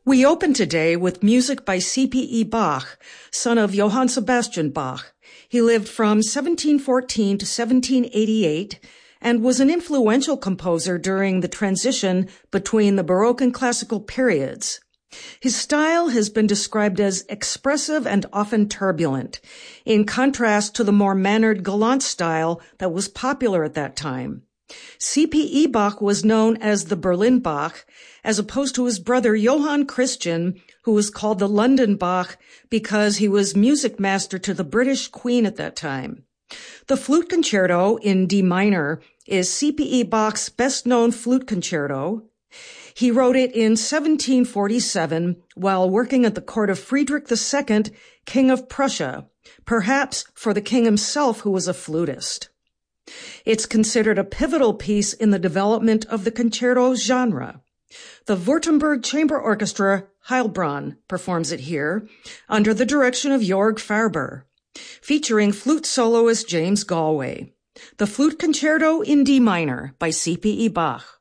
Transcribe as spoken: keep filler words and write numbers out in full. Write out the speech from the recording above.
We open today with music by C P E Bach, son of Johann Sebastian Bach. He lived from seventeen fourteen to seventeen eighty-eight and was an influential composer during the transition between the Baroque and Classical periods. His style has been described as expressive and often turbulent, in contrast to the more mannered galant style that was popular at that time. C P E Bach was known as the Berlin Bach, as opposed to his brother Johann Christian, who was called the London Bach because he was music master to the British Queen at that time. The Flute Concerto in D minor is C P E Bach's best-known flute concerto. He wrote it in seventeen forty-seven while working at the court of Friedrich the Second, King of Prussia, perhaps for the king himself, who was a flutist. It's considered a pivotal piece in the development of the concerto genre. The Württemberg Chamber Orchestra Heilbronn performs it here under the direction of Jörg Farber, featuring flute soloist James Galway. The Flute Concerto in D minor by C P E Bach.